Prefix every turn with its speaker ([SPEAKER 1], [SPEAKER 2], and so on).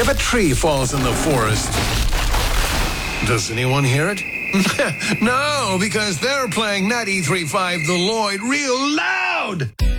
[SPEAKER 1] If a tree falls in the forest, does anyone hear it? No, because they're playing 93.5 The Lloyd real loud.